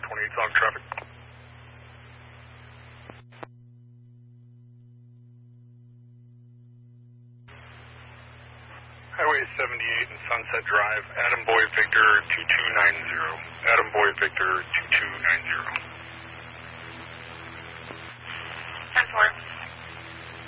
28 on traffic. Highway 78 and Sunset Drive, Adam Boy Victor 2290. Adam Boy Victor 2290. 10-4.